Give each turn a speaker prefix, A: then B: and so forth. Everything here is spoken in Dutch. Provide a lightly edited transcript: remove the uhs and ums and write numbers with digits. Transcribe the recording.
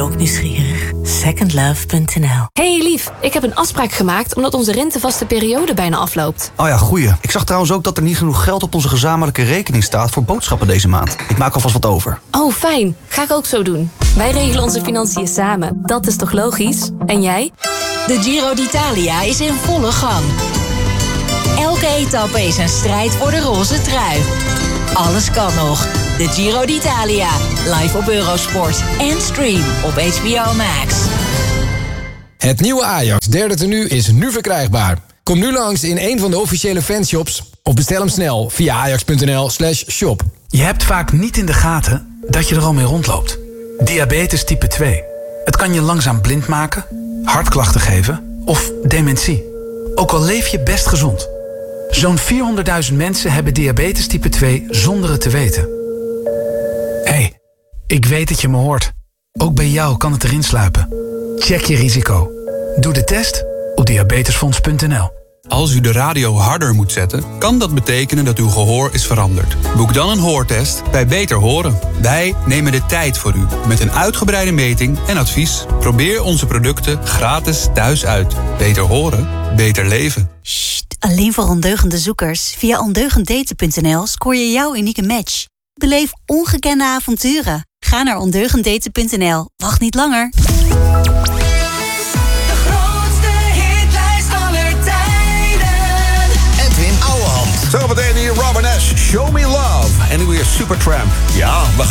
A: ook nieuwsgierig? Secondlove.nl.
B: Hey lief, ik heb een afspraak gemaakt omdat onze rentevaste periode bijna afloopt.
C: Oh ja, goeie. Ik zag trouwens ook dat er niet genoeg geld op onze gezamenlijke rekening staat voor boodschappen deze maand. Ik maak alvast wat over.
B: Oh, fijn. Ga ik ook zo doen. Wij regelen onze financiën samen. Dat is toch logisch? En jij?
D: De Giro d'Italia is in volle gang. Elke etappe is een strijd voor de roze trui. Alles kan nog. De Giro d'Italia. Live op Eurosport. En stream op HBO Max.
E: Het nieuwe Ajax derde tenue is nu verkrijgbaar. Kom nu langs in een van de officiële fanshops of bestel hem snel via ajax.nl/shop.
F: Je hebt vaak niet in de gaten dat je er al mee rondloopt. Diabetes type 2. Het kan je langzaam blind maken, hartklachten geven of dementie. Ook al leef je best gezond. Zo'n 400.000 mensen hebben diabetes type 2 zonder het te weten. Hé, ik weet dat je me hoort. Ook bij jou kan het erin sluipen. Check je risico. Doe de test op diabetesfonds.nl.
G: Als u de radio harder moet zetten, kan dat betekenen dat uw gehoor is veranderd. Boek dan een hoortest bij Beter Horen. Wij nemen de tijd voor u met een uitgebreide meting en advies. Probeer onze producten gratis thuis uit. Beter horen, beter leven.
H: Sst, alleen voor ondeugende zoekers. Via ondeugenddaten.nl scoor je jouw unieke match. Beleef ongekende avonturen. Ga naar ondeugenddaten.nl. Wacht niet langer.
I: Zometeen hier Robin S. Show Me Love. En nu weer Supertramp. Ja, we gaan